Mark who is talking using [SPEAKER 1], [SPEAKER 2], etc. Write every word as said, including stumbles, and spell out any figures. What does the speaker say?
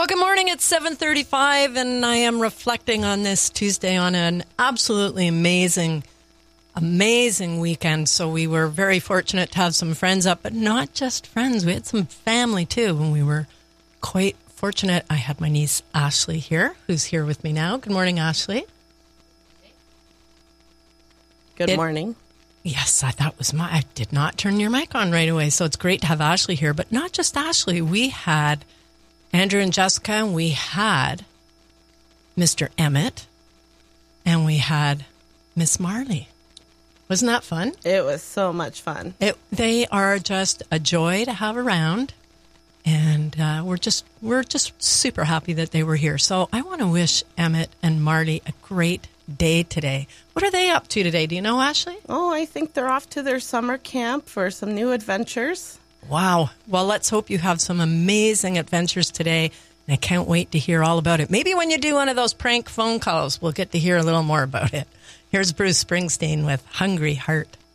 [SPEAKER 1] Well, good morning. It's seven thirty-five, and I am reflecting on this Tuesday on an absolutely amazing, amazing weekend. So we were very fortunate to have some friends up, but not just friends. We had some family, too, and we were quite fortunate. I had my niece, Ashley, here, who's here with me now. Good morning, Ashley.
[SPEAKER 2] Good
[SPEAKER 1] it,
[SPEAKER 2] morning.
[SPEAKER 1] Yes, I thought it was my... I did not turn your mic on right away, so it's great to have Ashley here. But not just Ashley. We had Andrew and Jessica, and we had Mister Emmett, and we had Miss Marley. Wasn't that fun?
[SPEAKER 2] It was so much fun.
[SPEAKER 1] It, they are just a joy to have around, and uh, we're just we're just super happy that they were here. So I want to wish Emmett and Marley a great day today. What are they up to today? Do you know, Ashley?
[SPEAKER 2] Oh, I think they're off to their summer camp for some new adventures.
[SPEAKER 1] Wow. Well, let's hope you have some amazing adventures today, and I can't wait to hear all about it. Maybe when you do one of those prank phone calls, we'll get to hear a little more about it. Here's Bruce Springsteen with Hungry Heart.